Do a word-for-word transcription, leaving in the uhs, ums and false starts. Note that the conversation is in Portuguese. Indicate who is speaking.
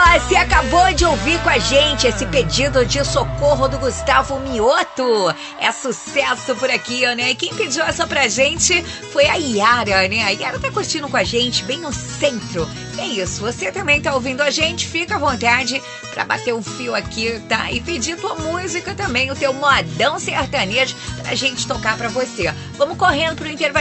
Speaker 1: Você acabou de ouvir com a gente esse pedido de socorro do Gustavo Mioto. É sucesso por aqui, né? E quem pediu essa pra gente foi a Yara, né? A Yara tá curtindo com a gente bem no centro. É isso, você também tá ouvindo a gente? Fica à vontade pra bater um fio aqui, tá? E pedir tua música também, o teu modão sertanejo pra gente tocar pra você. Vamos correndo pro intervalo.